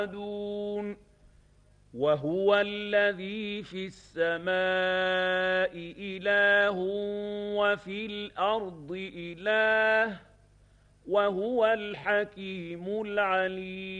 وهو الذي في السماء إله وفي الأرض إله وهو الحكيم العليم